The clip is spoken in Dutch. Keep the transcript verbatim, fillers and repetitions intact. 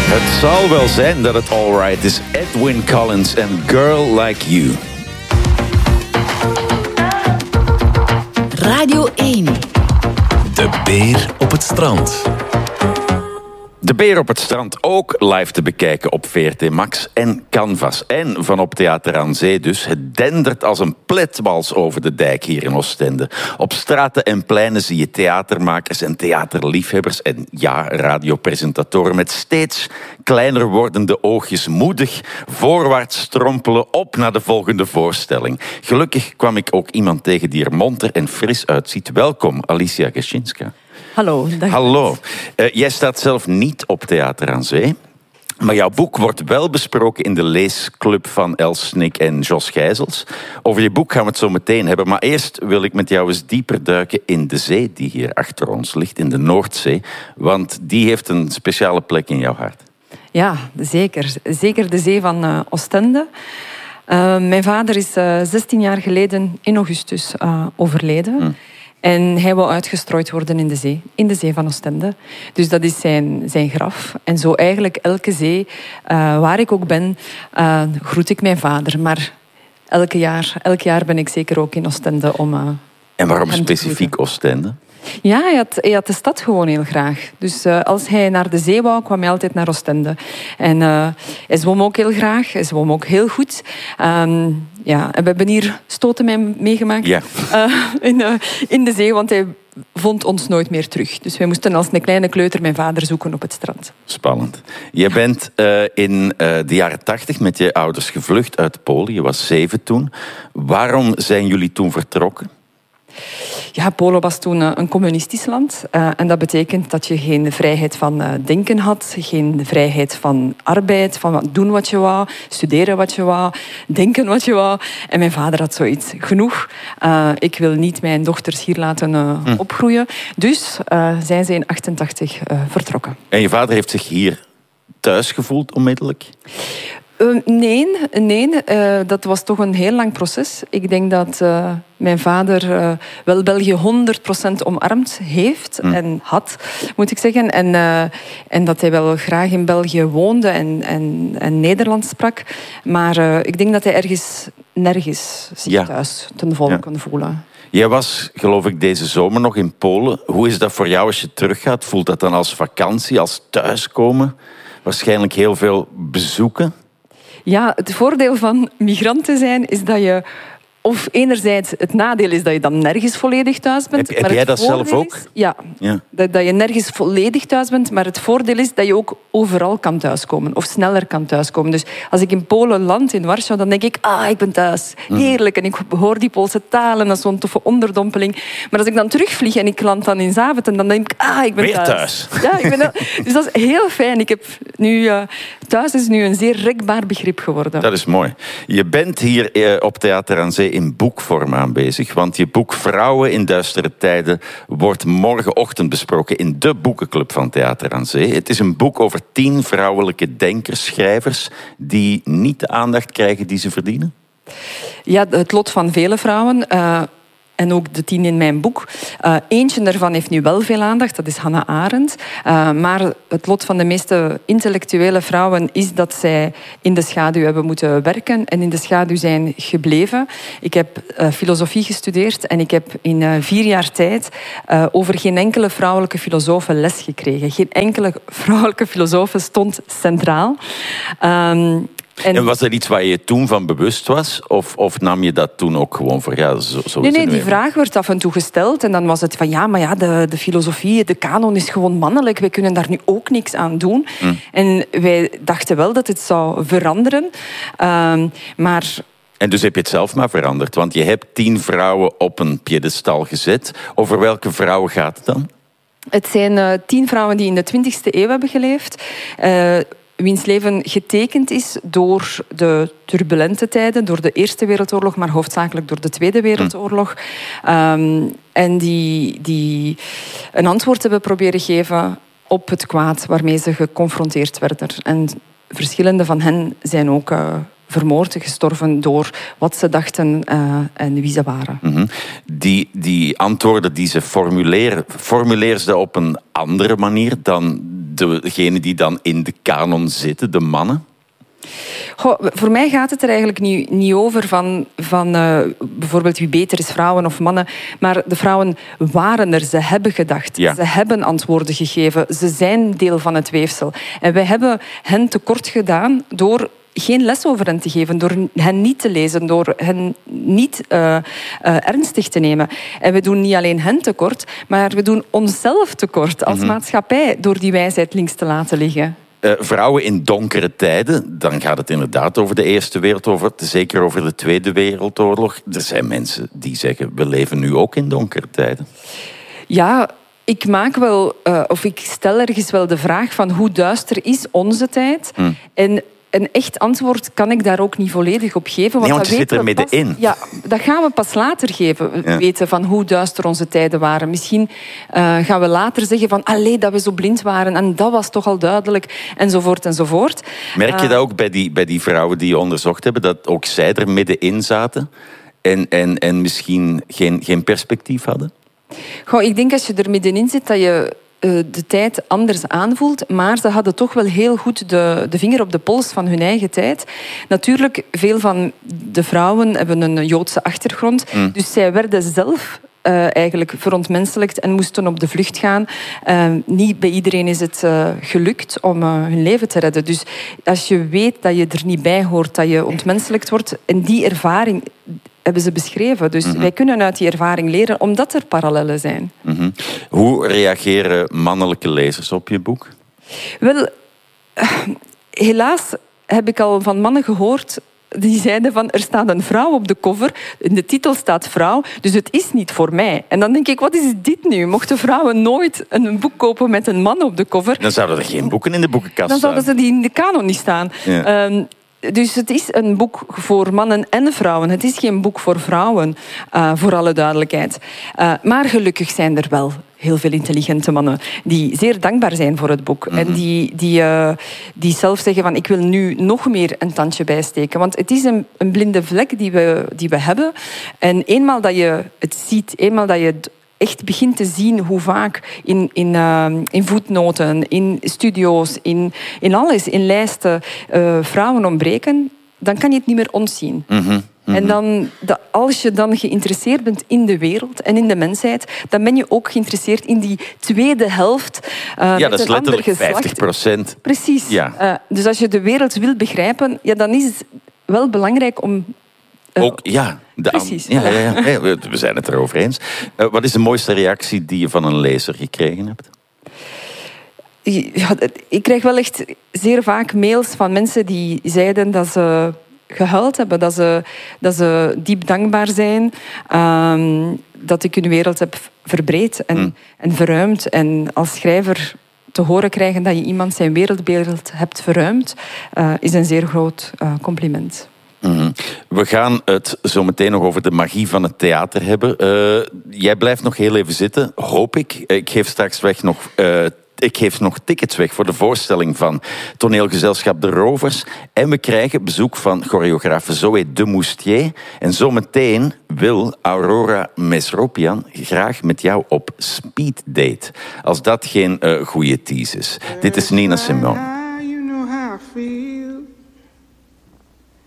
Het zal wel zijn dat het alright is. Edwyn Collins en Girl Like You. Radio één. De Beer op het strand. De Beer op het strand ook live te bekijken op V R T Max en Canvas. En van op Theater aan Zee dus. Het dendert als een pletwals over de dijk hier in Oostende. Op straten en pleinen zie je theatermakers en theaterliefhebbers en ja, radiopresentatoren met steeds kleiner wordende oogjes moedig voorwaarts strompelen op naar de volgende voorstelling. Gelukkig kwam ik ook iemand tegen die er monter en fris uitziet. Welkom, Alicia Geschinska. Hallo. Dag. Hallo. Uh, jij staat zelf niet op Theater aan Zee. Maar jouw boek wordt wel besproken in de leesclub van Els Snik en Jos Gijzels. Over je boek gaan we het zo meteen hebben. Maar eerst wil ik met jou eens dieper duiken in de zee die hier achter ons ligt, in de Noordzee. Want die heeft een speciale plek in jouw hart. Ja, zeker. Zeker de zee van uh, Oostende. Uh, mijn vader is uh, zestien jaar geleden in augustus uh, overleden. Hmm. En hij wil uitgestrooid worden in de zee, in de zee van Oostende. Dus dat is zijn, zijn graf. En zo eigenlijk elke zee, uh, waar ik ook ben, uh, groet ik mijn vader. Maar elke jaar, elk jaar ben ik zeker ook in Oostende om uh, En waarom specifiek Oostende? Ja, hij had, hij had de stad gewoon heel graag. Dus uh, als hij naar de zee wou, kwam hij altijd naar Oostende. En uh, hij zwom ook heel graag. Hij zwom ook heel goed. Um, ja, en we hebben hier stoten meegemaakt ja. uh, in, uh, in de zee, want hij vond ons nooit meer terug. Dus wij moesten als een kleine kleuter mijn vader zoeken op het strand. Spannend. Je bent uh, in uh, de jaren tachtig met je ouders gevlucht uit Polen. Je was zeven toen. Waarom zijn jullie toen vertrokken? Ja, Polen was toen een communistisch land. Uh, en dat betekent dat je geen vrijheid van uh, denken had, geen vrijheid van arbeid, van doen wat je wou, studeren wat je wou, denken wat je wou. En mijn vader had zoiets. Genoeg. Uh, ik wil niet mijn dochters hier laten uh, hm. opgroeien. Dus uh, zijn ze in achtentachtig uh, vertrokken. En je vader heeft zich hier thuis gevoeld onmiddellijk? Uh, nee, nee uh, dat was toch een heel lang proces. Ik denk dat uh, mijn vader uh, wel België honderd procent omarmd heeft mm. en had, moet ik zeggen. En, uh, en dat hij wel graag in België woonde en, en, en Nederlands sprak. Maar uh, ik denk dat hij ergens nergens zich ja. thuis ten volle ja. kon voelen. Jij was, geloof ik, deze zomer nog in Polen. Hoe is dat voor jou als je teruggaat? Voelt dat dan als vakantie, als thuiskomen? Waarschijnlijk heel veel bezoeken? Ja, het voordeel van migranten zijn is dat je... Of enerzijds, het nadeel is dat je dan nergens volledig thuis bent. Heb, heb jij dat zelf ook? Is, ja, ja. Dat, dat je nergens volledig thuis bent. Maar het voordeel is dat je ook overal kan thuiskomen. Of sneller kan thuiskomen. Dus als ik in Polen land, in Warschau, dan denk ik... Ah, ik ben thuis. Heerlijk. En ik hoor die Poolse taal en dat is zo'n toffe onderdompeling. Maar als ik dan terugvlieg en ik land dan in Zaventem, dan denk ik... Ah, ik ben Weer thuis. thuis. Ja, ik ben thuis. Dus dat is heel fijn. Ik heb nu, uh, thuis is nu een zeer rekbaar begrip geworden. Dat is mooi. Je bent hier uh, op Theater aan Zee in boekvorm aanwezig, want je boek Vrouwen in duistere tijden wordt morgenochtend besproken in de boekenclub van Theater aan Zee. Het is een boek over tien vrouwelijke denkers, schrijvers, die niet de aandacht krijgen die ze verdienen. Ja, het lot van vele vrouwen... Uh... En ook de tien in mijn boek. Uh, eentje daarvan heeft nu wel veel aandacht, dat is Hannah Arendt. Uh, maar het lot van de meeste intellectuele vrouwen is dat zij in de schaduw hebben moeten werken en in de schaduw zijn gebleven. Ik heb uh, filosofie gestudeerd en ik heb in uh, vier jaar tijd uh, over geen enkele vrouwelijke filosoof les gekregen. Geen enkele vrouwelijke filosoof stond centraal. Um, En, en was dat iets waar je toen van bewust was? Of, of nam je dat toen ook gewoon voor... Ja, zo, zo nee, nee, die vraag werd af en toe gesteld. En dan was het van, ja, maar ja, de, de filosofie, de kanon is gewoon mannelijk. Wij kunnen daar nu ook niks aan doen. Mm. En wij dachten wel dat het zou veranderen. Um, maar... En dus heb je het zelf maar veranderd. Want je hebt tien vrouwen op een piedestal gezet. Over welke vrouwen gaat het dan? Het zijn uh, tien vrouwen die in de twintigste eeuw hebben geleefd... Uh, wiens leven getekend is door de turbulente tijden, door de Eerste Wereldoorlog, maar hoofdzakelijk door de Tweede Wereldoorlog. Mm. Um, en die, die een antwoord hebben proberen geven op het kwaad waarmee ze geconfronteerd werden. En verschillende van hen zijn ook uh, vermoord, gestorven door wat ze dachten uh, en wie ze waren. Mm-hmm. Die, die antwoorden die ze formuleren, formuleren ze op een andere manier dan degenen die dan in de kanon zitten, de mannen? Goh, voor mij gaat het er eigenlijk niet, niet over van, van uh, bijvoorbeeld wie beter is, vrouwen of mannen. Maar de vrouwen waren er, ze hebben gedacht. Ja. Ze hebben antwoorden gegeven. Ze zijn deel van het weefsel. En wij hebben hen tekort gedaan door geen les over hen te geven, door hen niet te lezen, door hen niet uh, uh, ernstig te nemen. En we doen niet alleen hen tekort, maar we doen onszelf tekort als mm-hmm. maatschappij door die wijsheid links te laten liggen. Uh, vrouwen in donkere tijden, dan gaat het inderdaad over de Eerste Wereldoorlog, zeker over de Tweede Wereldoorlog. Er zijn mensen die zeggen, we leven nu ook in donkere tijden. Ja, ik maak wel, uh, of ik stel ergens wel de vraag van hoe duister is onze tijd? Hmm. En een echt antwoord kan ik daar ook niet volledig op geven. Want, nee, want dat je zit er middenin. Ja, dat gaan we pas later geven, ja. weten van hoe duister onze tijden waren. Misschien uh, gaan we later zeggen van allee, dat we zo blind waren en dat was toch al duidelijk, enzovoort enzovoort. Merk je dat ook bij die, bij die vrouwen die je onderzocht hebben, dat ook zij er middenin zaten en, en, en misschien geen, geen perspectief hadden? Goh, ik denk als je er middenin zit, dat je de tijd anders aanvoelt, maar ze hadden toch wel heel goed de, de vinger op de pols van hun eigen tijd. Natuurlijk, veel van de vrouwen hebben een Joodse achtergrond, mm. dus zij werden zelf uh, eigenlijk verontmenselijkt en moesten op de vlucht gaan. Uh, niet bij iedereen is het uh, gelukt om uh, hun leven te redden. Dus als je weet dat je er niet bij hoort, dat je ontmenselijkt wordt, en die ervaring hebben ze beschreven. Dus mm-hmm. wij kunnen uit die ervaring leren, omdat er parallellen zijn. Mm-hmm. Hoe reageren mannelijke lezers op je boek? Wel, helaas heb ik al van mannen gehoord die zeiden van, er staat een vrouw op de cover, in de titel staat vrouw, dus het is niet voor mij. En dan denk ik, wat is dit nu? Mochten vrouwen nooit een boek kopen met een man op de cover, dan zouden er geen boeken in de boekenkast dan zouden ze die in de kanon niet staan. Ja. Um, Dus het is een boek voor mannen en vrouwen. Het is geen boek voor vrouwen, uh, voor alle duidelijkheid. Uh, maar gelukkig zijn er wel heel veel intelligente mannen die zeer dankbaar zijn voor het boek. Mm-hmm. En die, die, uh, die zelf zeggen van, ik wil nu nog meer een tandje bijsteken. Want het is een, een blinde vlek die we, die we hebben. En eenmaal dat je het ziet, eenmaal dat je het echt begint te zien hoe vaak in, in, uh, in voetnoten, in studio's, in, in alles, in lijsten, uh, vrouwen ontbreken, dan kan je het niet meer ontzien. Mm-hmm, mm-hmm. En dan, de, als je dan geïnteresseerd bent in de wereld en in de mensheid, dan ben je ook geïnteresseerd in die tweede helft. Uh, ja, dat is letterlijk vijftig procent. Precies. Ja. Uh, dus als je de wereld wil begrijpen, ja, dan is het wel belangrijk om... Uh, ook, ja. De Precies. Ja, ja, ja, ja, we zijn het erover eens. Uh, wat is de mooiste reactie die je van een lezer gekregen hebt? Ja, ik krijg wel echt zeer vaak mails van mensen die zeiden dat ze gehuild hebben, dat ze, dat ze diep dankbaar zijn, um, dat ik hun wereld heb verbreed en, mm. en verruimd. En als schrijver te horen krijgen dat je iemand zijn wereldbeeld hebt verruimd, uh, is een zeer groot uh, compliment. Mm-hmm. We gaan het zo meteen nog over de magie van het theater hebben. Uh, jij blijft nog heel even zitten, hoop ik. Ik geef straks weg nog... Uh, Ik geef nog tickets weg voor de voorstelling van toneelgezelschap De Rovers. En we krijgen bezoek van choreografe Zoé de Moustier. En zometeen wil Aurora Mesropian graag met jou op speeddate. Als dat geen uh, goede tease is. Dit is Nina Simone.